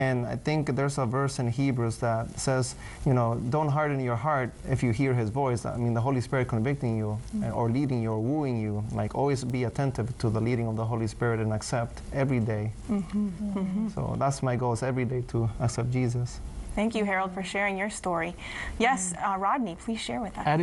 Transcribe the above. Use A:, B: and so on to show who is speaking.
A: And I think there's a verse in Hebrews that says, don't harden your heart if you hear his voice. I mean, the Holy Spirit convicting you or leading you or wooing you. Like, always be attentive to the leading of the Holy Spirit and accept every day. So that's my goal, is every day to accept Jesus.
B: Thank you, Harold, for sharing your story. Yes, Rodney, please share with us.